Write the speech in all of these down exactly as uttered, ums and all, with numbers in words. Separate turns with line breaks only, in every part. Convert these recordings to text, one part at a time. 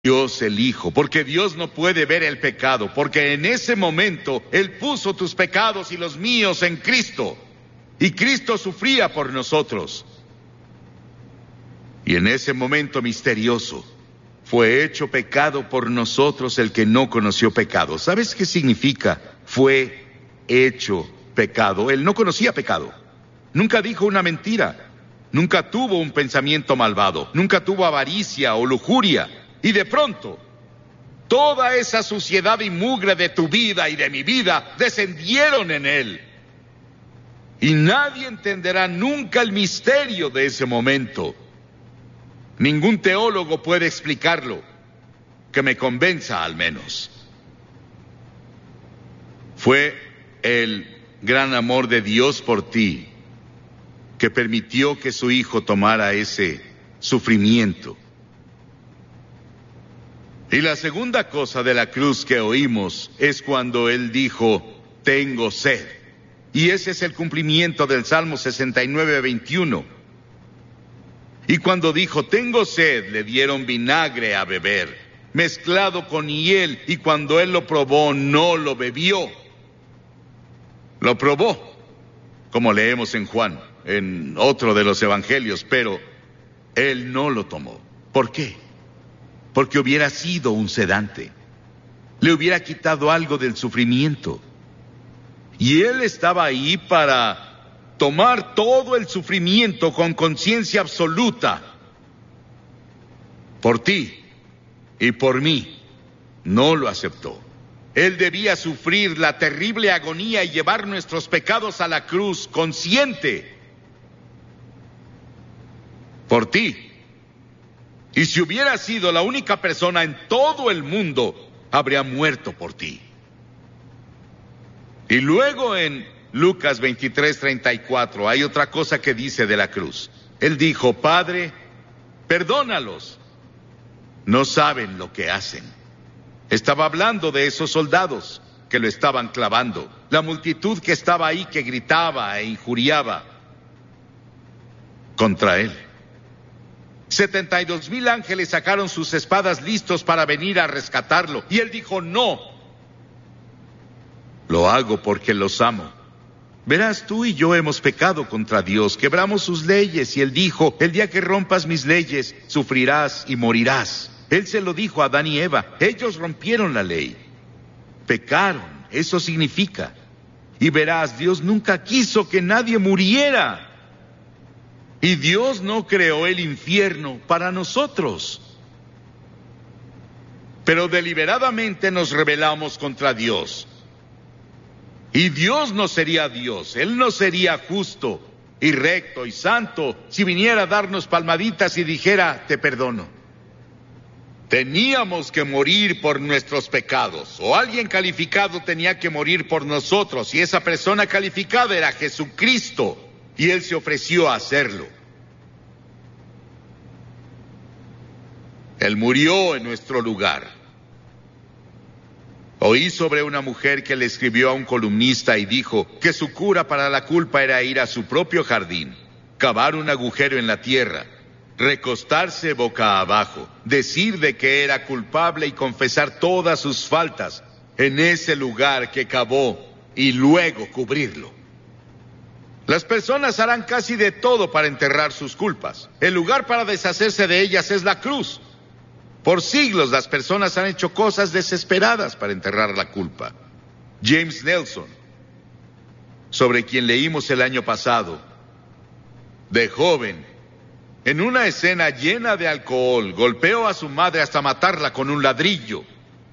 Dios el Hijo, porque Dios no puede ver el pecado, porque en ese momento Él puso tus pecados y los míos en Cristo, y Cristo sufría por nosotros. Y en ese momento misterioso, fue hecho pecado por nosotros el que no conoció pecado. ¿Sabes qué significa? Fue hecho pecado. Él no conocía pecado, nunca dijo una mentira, nunca tuvo un pensamiento malvado, nunca tuvo avaricia o lujuria. Y de pronto, toda esa suciedad y mugre de tu vida y de mi vida descendieron en Él. Y nadie entenderá nunca el misterio de ese momento. Ningún teólogo puede explicarlo, que me convenza al menos. Fue el gran amor de Dios por ti que permitió que su Hijo tomara ese sufrimiento. Y la segunda cosa de la cruz que oímos es cuando Él dijo, tengo sed. Y ese es el cumplimiento del Salmo sesenta y nueve, veintiuno. Y cuando dijo, tengo sed, le dieron vinagre a beber, mezclado con hiel, y cuando Él lo probó, no lo bebió. Lo probó, como leemos en Juan, en otro de los evangelios, pero Él no lo tomó. ¿Por qué? Porque hubiera sido un sedante, le hubiera quitado algo del sufrimiento. Y Él estaba ahí para tomar todo el sufrimiento con conciencia absoluta, por ti y por mí. No lo aceptó. Él debía sufrir la terrible agonía y llevar nuestros pecados a la cruz, consciente, por ti. Y si hubiera sido la única persona en todo el mundo, habría muerto por ti. Y luego en Lucas veintitrés, treinta y cuatro hay otra cosa que dice de la cruz. Él dijo, Padre, perdónalos, no saben lo que hacen. Estaba hablando de esos soldados que lo estaban clavando, la multitud que estaba ahí que gritaba e injuriaba contra Él. Setenta y dos mil ángeles sacaron sus espadas listos para venir a rescatarlo. Y Él dijo, no, lo hago porque los amo. Verás, tú y yo hemos pecado contra Dios, quebramos sus leyes. Y Él dijo, el día que rompas mis leyes, sufrirás y morirás. Él se lo dijo a Adán y Eva. Ellos rompieron la ley, pecaron, eso significa. Y verás, Dios nunca quiso que nadie muriera. Y Dios no creó el infierno para nosotros. Pero deliberadamente nos rebelamos contra Dios. Y Dios no sería Dios, Él no sería justo y recto y santo si viniera a darnos palmaditas y dijera, te perdono. Teníamos que morir por nuestros pecados, o alguien calificado tenía que morir por nosotros, y esa persona calificada era Jesucristo. Y Él se ofreció a hacerlo. Él murió en nuestro lugar. Oí sobre una mujer que le escribió a un columnista y dijo que su cura para la culpa era ir a su propio jardín, cavar un agujero en la tierra, recostarse boca abajo, decir de que era culpable y confesar todas sus faltas en ese lugar que cavó y luego cubrirlo. Las personas harán casi de todo para enterrar sus culpas. El lugar para deshacerse de ellas es la cruz. Por siglos las personas han hecho cosas desesperadas para enterrar la culpa. James Nelson, sobre quien leímos el año pasado, de joven, en una escena llena de alcohol, golpeó a su madre hasta matarla con un ladrillo.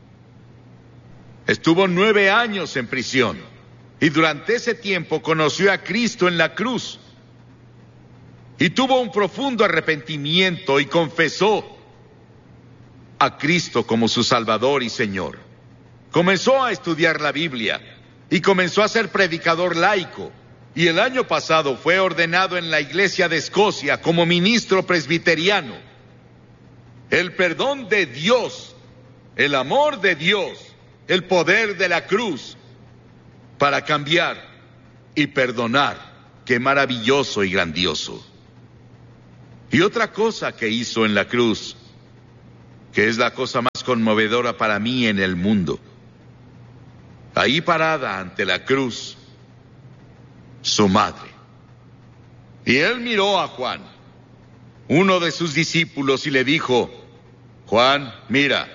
Estuvo nueve años en prisión y durante ese tiempo conoció a Cristo en la cruz y tuvo un profundo arrepentimiento y confesó a Cristo como su Salvador y Señor. Comenzó a estudiar la Biblia y comenzó a ser predicador laico. Y el año pasado fue ordenado en la Iglesia de Escocia como ministro presbiteriano. El perdón de Dios, el amor de Dios, el poder de la cruz para cambiar y perdonar. Qué maravilloso y grandioso. Y otra cosa que hizo en la cruz, que es la cosa más conmovedora para mí en el mundo. Ahí parada ante la cruz, su madre. Y él miró a Juan, uno de sus discípulos, y le dijo: Juan, mira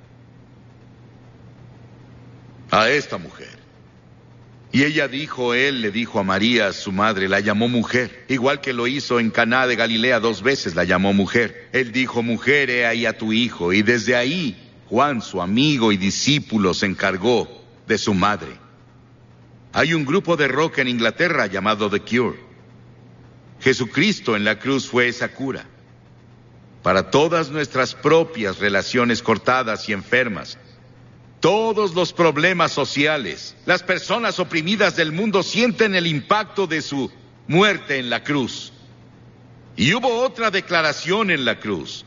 a esta mujer. Y ella dijo, él le dijo a María, su madre, la llamó mujer, igual que lo hizo en Caná de Galilea dos veces, la llamó mujer. Él dijo: mujer, he ahí a tu hijo. Y desde ahí, Juan, su amigo y discípulo, se encargó de su madre. Hay un grupo de rock en Inglaterra llamado The Cure. Jesucristo en la cruz fue esa cura para todas nuestras propias relaciones cortadas y enfermas, todos los problemas sociales. Las personas oprimidas del mundo sienten el impacto de su muerte en la cruz. Y hubo otra declaración en la cruz.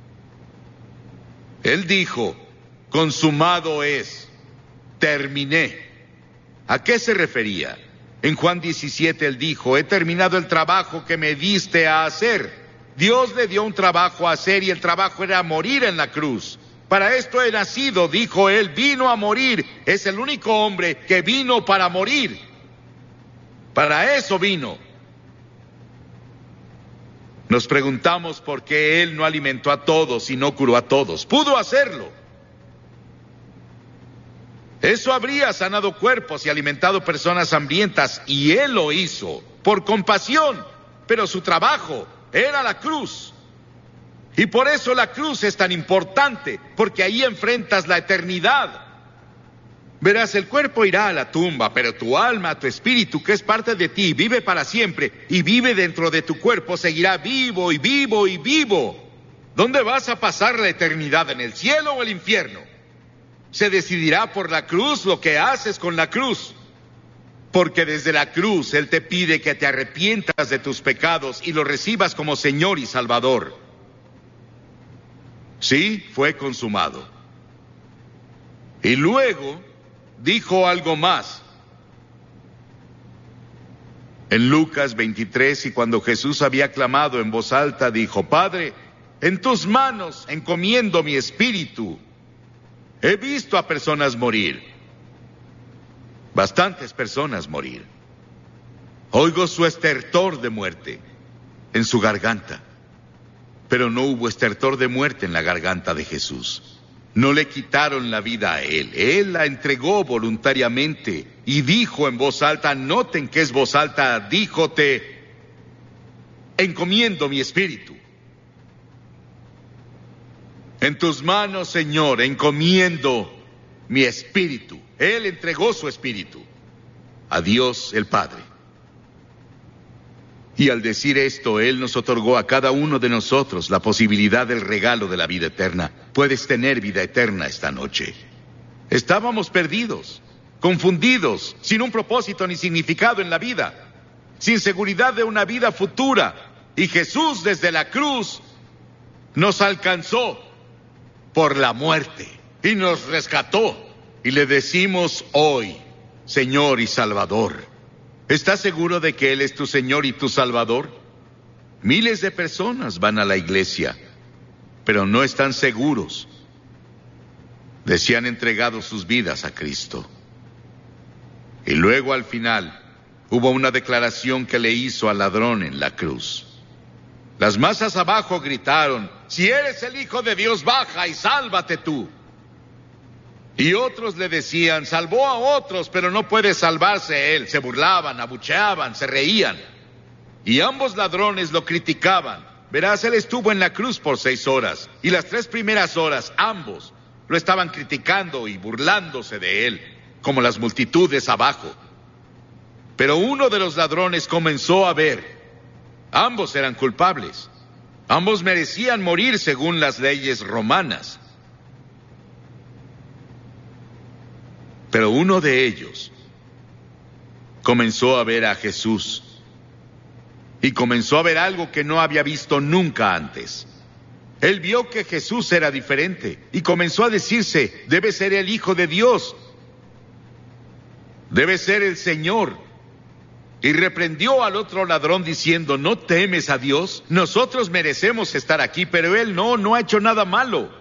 Él dijo: consumado es, terminé. ¿A qué se refería? En Juan diecisiete él dijo: he terminado el trabajo que me diste a hacer. Dios le dio un trabajo a hacer y el trabajo era morir en la cruz. Para esto he nacido, dijo él, vino a morir. Es el único hombre que vino para morir. Para eso vino. Nos preguntamos por qué él no alimentó a todos y no curó a todos. Pudo hacerlo. Eso habría sanado cuerpos y alimentado personas hambrientas, y él lo hizo por compasión, pero su trabajo era la cruz. Y por eso la cruz es tan importante, porque ahí enfrentas la eternidad. Verás, el cuerpo irá a la tumba, pero tu alma, tu espíritu, que es parte de ti, vive para siempre, y vive dentro de tu cuerpo, seguirá vivo y vivo y vivo. ¿Dónde vas a pasar la eternidad? ¿En el cielo o el infierno? Se decidirá por la cruz lo que haces con la cruz. Porque desde la cruz Él te pide que te arrepientas de tus pecados y lo recibas como Señor y Salvador. Sí, fue consumado. Y luego dijo algo más. En Lucas veintitrés, y cuando Jesús había clamado en voz alta, dijo: Padre, en tus manos encomiendo mi espíritu. He visto a personas morir, bastantes personas morir. Oigo su estertor de muerte en su garganta, pero no hubo estertor de muerte en la garganta de Jesús. No le quitaron la vida a él, él la entregó voluntariamente y dijo en voz alta, noten que es voz alta, dijo: te encomiendo mi espíritu. En tus manos, Señor, encomiendo mi espíritu. Él entregó su espíritu a Dios el Padre. Y al decir esto, Él nos otorgó a cada uno de nosotros la posibilidad del regalo de la vida eterna. Puedes tener vida eterna esta noche. Estábamos perdidos, confundidos, sin un propósito ni significado en la vida, sin seguridad de una vida futura. Y Jesús desde la cruz nos alcanzó por la muerte y nos rescató. Y le decimos hoy, Señor y Salvador. ¿Estás seguro de que Él es tu Señor y tu Salvador? Miles de personas van a la iglesia, pero no están seguros de si han entregado sus vidas a Cristo. Y luego al final hubo una declaración que le hizo al ladrón en la cruz. Las masas abajo gritaron: si eres el Hijo de Dios, baja y sálvate tú. Y otros le decían: salvó a otros, pero no puede salvarse él. Se burlaban, abucheaban, se reían. Y ambos ladrones lo criticaban. Verás, él estuvo en la cruz por seis horas. Y las tres primeras horas, ambos lo estaban criticando y burlándose de él, como las multitudes abajo. Pero uno de los ladrones comenzó a ver. Ambos eran culpables. Ambos merecían morir según las leyes romanas. Pero uno de ellos comenzó a ver a Jesús y comenzó a ver algo que no había visto nunca antes. Él vio que Jesús era diferente y comenzó a decirse: debe ser el Hijo de Dios, debe ser el Señor. Y reprendió al otro ladrón diciendo: ¿no temes a Dios? Nosotros merecemos estar aquí, pero él no, no ha hecho nada malo.